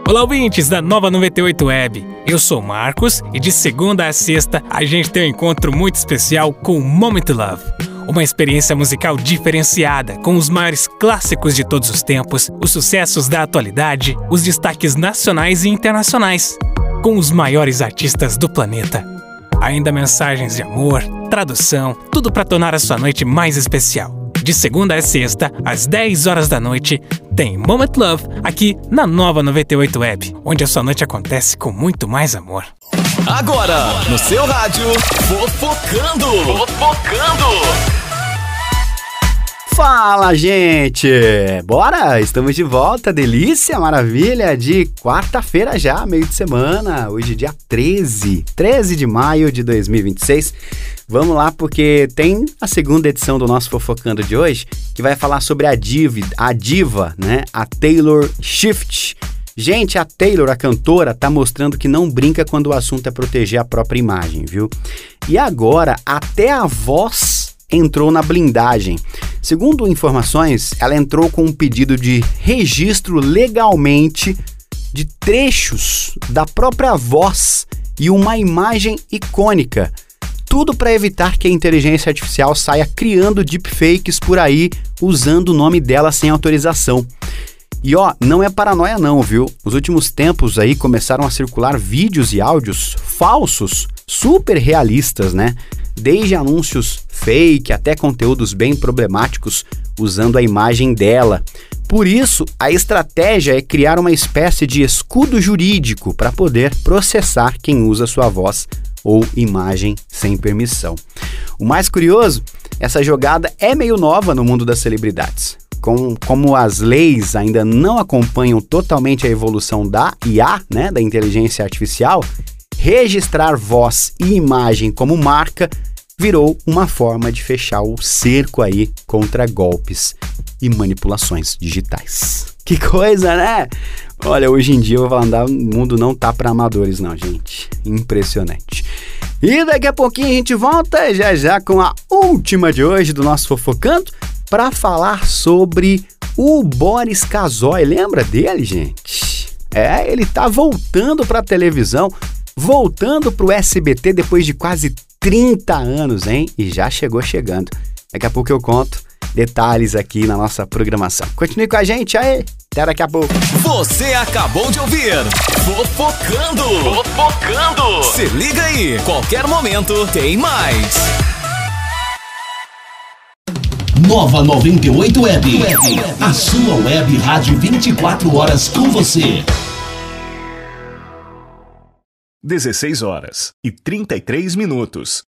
Olá, ouvintes da Nova 98 Web. Eu sou Marcos e de segunda a sexta a gente tem um encontro muito especial com o Moment Love. Uma experiência musical diferenciada, com os maiores clássicos de todos os tempos, os sucessos da atualidade, os destaques nacionais e internacionais, com os maiores artistas do planeta. Ainda mensagens de amor, tradução, tudo para tornar a sua noite mais especial. De segunda a sexta, às 10 horas da noite, tem Moment Love aqui na Nova 98 Web, onde a sua noite acontece com muito mais amor. Agora, no seu rádio, Fofocando! Fofocando! Fala, gente! Bora? Estamos de volta, delícia, maravilha, de quarta-feira já, meio de semana, hoje dia 13 de maio de 2026. Vamos lá, porque tem a segunda edição do nosso Fofocando de hoje, que vai falar sobre a diva, né? A Taylor Swift. Gente, a Taylor, a cantora, tá mostrando que não brinca quando o assunto é proteger a própria imagem, viu? E agora, até a voz entrou na blindagem. Segundo informações, ela entrou com um pedido de registro legalmente de trechos da própria voz e uma imagem icônica. Tudo para evitar que a inteligência artificial saia criando deepfakes por aí usando o nome dela sem autorização. E não é paranoia não, viu? Nos últimos tempos aí começaram a circular vídeos e áudios falsos, super realistas, né? Desde anúncios fake até conteúdos bem problemáticos usando a imagem dela. Por isso, a estratégia é criar uma espécie de escudo jurídico para poder processar quem usa sua voz ou imagem sem permissão. O mais curioso, essa jogada é meio nova no mundo das celebridades. Como as leis ainda não acompanham totalmente a evolução da IA, né, da inteligência artificial, registrar voz e imagem como marca virou uma forma de fechar o cerco aí contra golpes e manipulações digitais. Que coisa, né? Olha, hoje em dia eu vou falar, o mundo não tá para amadores não, gente. Impressionante. E daqui a pouquinho a gente volta já com a última de hoje do nosso Fofocando para falar sobre o Boris Casoy. Lembra dele, gente? Ele tá voltando para a televisão, voltando pro SBT depois de quase 30 anos, hein? E já chegando. Daqui a pouco eu conto detalhes aqui na nossa programação. Continue com a gente aí. Até daqui a pouco. Você acabou de ouvir Fofocando! Fofocando! Se liga aí, qualquer momento tem mais. Nova 98 Web. A sua web rádio 24 horas com você. 16 horas e 33 minutos.